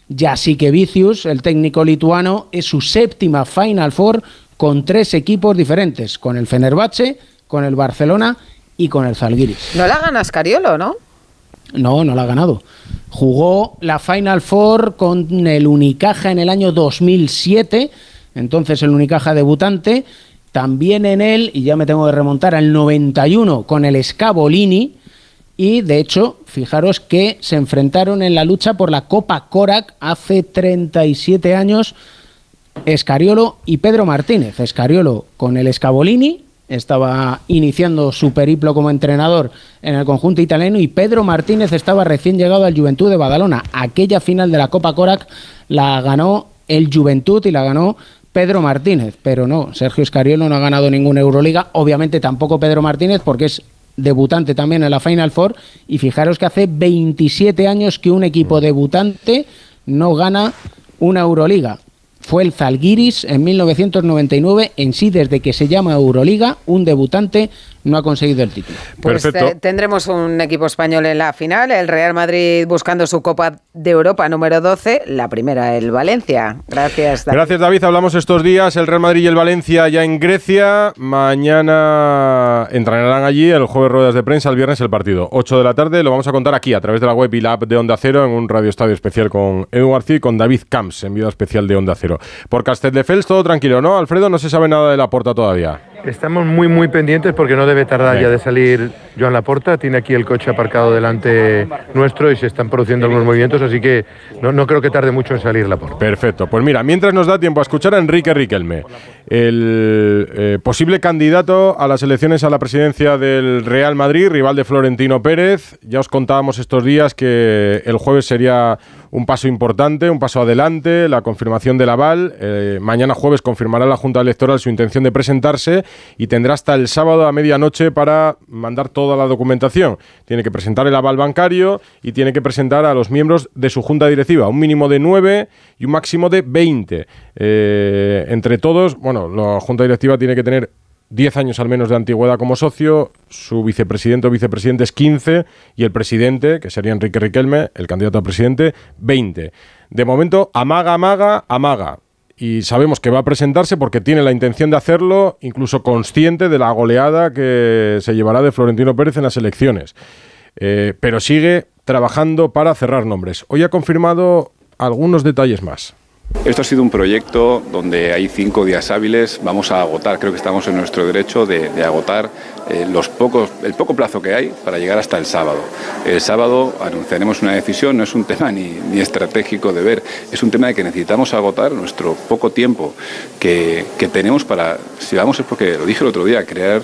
Jasikevičius, el técnico lituano, es su séptima Final Four con 3 equipos diferentes, con el Fenerbahce, con el Barcelona y con el Zalgiris. No la gana Scariolo, ¿no? No la ha ganado. Jugó la Final Four con el Unicaja en el año 2007, entonces el Unicaja debutante, también en él, y ya me tengo que remontar al 91, con el Scavolini, y de hecho, fijaros que se enfrentaron en la lucha por la Copa Korak hace 37 años Scariolo y Pedro Martínez. Scariolo con el Scavolini, estaba iniciando su periplo como entrenador en el conjunto italiano, y Pedro Martínez estaba recién llegado al Juventud de Badalona. Aquella final de la Copa Korak la ganó el Juventud y la ganó Pedro Martínez, pero no, Sergio Scariolo no ha ganado ninguna Euroliga, obviamente tampoco Pedro Martínez, porque es debutante también en la Final Four, y fijaros que hace 27 años que un equipo debutante no gana una Euroliga. Fue el Zalgiris en 1999. En sí, desde que se llama Euroliga, un debutante no ha conseguido el título. Pues tendremos un equipo español en la final, el Real Madrid buscando su Copa de Europa número 12, la primera el Valencia. Gracias, David. Gracias, David. Hablamos estos días, el Real Madrid y el Valencia ya en Grecia. Mañana entrenarán allí, el jueves ruedas de prensa, el viernes el partido. 8 de la tarde, lo vamos a contar aquí a través de la web y la app de Onda Cero, en un radio estadio especial con Edu García y con David Camps, enviado especial de Onda Cero. Por Castelldefels todo tranquilo, ¿no, Alfredo? No se sabe nada de Laporta todavía. Estamos muy pendientes porque no debe tardar ya de salir Joan Laporta. Tiene aquí el coche aparcado delante nuestro y se están produciendo algunos movimientos, así que no creo que tarde mucho en salir Laporta. Perfecto. Pues mira, mientras nos da tiempo a escuchar a Enrique Riquelme, el posible candidato a las elecciones a la presidencia del Real Madrid, rival de Florentino Pérez. Ya os contábamos estos días que el jueves sería un paso importante, un paso adelante, la confirmación del aval. Mañana jueves confirmará la Junta Electoral su intención de presentarse y tendrá hasta el sábado a medianoche para mandar toda la documentación. Tiene que presentar el aval bancario y tiene que presentar a los miembros de su Junta Directiva, un mínimo de 9 y un máximo de 20. Entre todos, bueno, la Junta Directiva tiene que tener 10 años al menos de antigüedad como socio, su vicepresidente o vicepresidente es 15 y el presidente, que sería Enrique Riquelme, el candidato a presidente, 20. De momento, amaga. Y sabemos que va a presentarse porque tiene la intención de hacerlo, incluso consciente de la goleada que se llevará de Florentino Pérez en las elecciones. Pero sigue trabajando para cerrar nombres. Hoy ha confirmado algunos detalles más. Esto ha sido un proyecto donde hay 5 días hábiles, vamos a agotar, creo que estamos en nuestro derecho de agotar el poco plazo que hay para llegar hasta el sábado. El sábado anunciaremos una decisión, no es un tema ni estratégico de ver, es un tema de que necesitamos agotar nuestro poco tiempo que tenemos para, si vamos es porque, lo dije el otro día, crear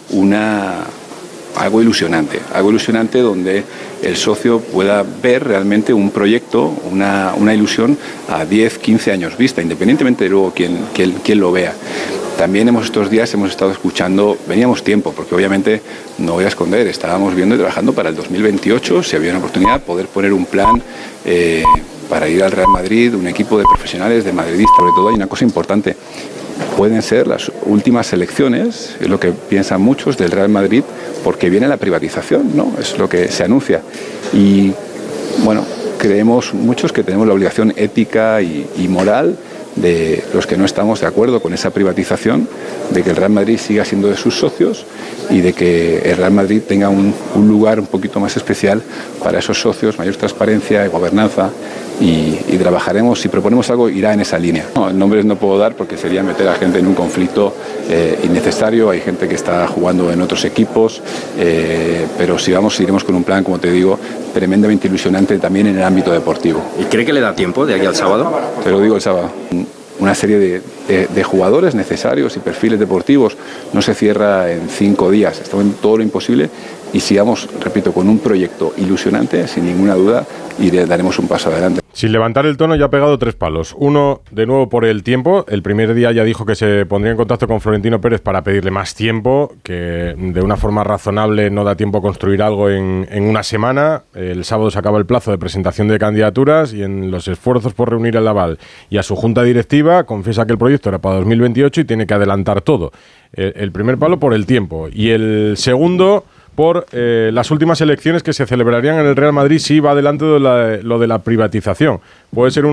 algo ilusionante donde el socio pueda ver realmente un proyecto, una ilusión a 10, 15 años vista, independientemente de luego quién lo vea. También estos días hemos estado escuchando, veníamos tiempo, porque obviamente, no voy a esconder, estábamos viendo y trabajando para el 2028, si había una oportunidad, poder poner un plan para ir al Real Madrid, un equipo de profesionales, de madridistas. Sobre todo hay una cosa importante, pueden ser las últimas elecciones, es lo que piensan muchos del Real Madrid, porque viene la privatización, ¿no? Es lo que se anuncia. Y bueno, creemos muchos que tenemos la obligación ética y moral de los que no estamos de acuerdo con esa privatización, de que el Real Madrid siga siendo de sus socios y de que el Real Madrid tenga un lugar un poquito más especial para esos socios, mayor transparencia y gobernanza, y trabajaremos, si proponemos algo, irá en esa línea. No, nombres no puedo dar porque sería meter a gente en un conflicto innecesario, hay gente que está jugando en otros equipos, pero si vamos, iremos con un plan, como te digo, tremendamente ilusionante también en el ámbito deportivo. ¿Y cree que le da tiempo de aquí al sábado? Te lo digo el sábado. Una serie de jugadores necesarios y perfiles deportivos no se cierra en 5 días, estamos en todo lo imposible y sigamos, repito, con un proyecto ilusionante, sin ninguna duda, y daremos un paso adelante. Sin levantar el tono ya ha pegado 3 palos. Uno, de nuevo, por el tiempo. El primer día ya dijo que se pondría en contacto con Florentino Pérez para pedirle más tiempo, que de una forma razonable no da tiempo a construir algo en una semana. El sábado se acaba el plazo de presentación de candidaturas y en los esfuerzos por reunir el aval y a su junta directiva confiesa que el proyecto era para 2028 y tiene que adelantar todo. El primer palo por el tiempo. Y el segundo, por las últimas elecciones que se celebrarían en el Real Madrid si va adelante lo de la privatización. Puede ser